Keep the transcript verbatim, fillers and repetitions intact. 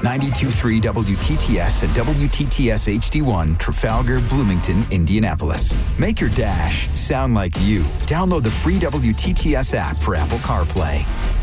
ninety-two point three W T T S and W T T S H D one, Trafalgar, Bloomington, Indianapolis. Make your dash sound like you. Download the free W T T S app for Apple CarPlay.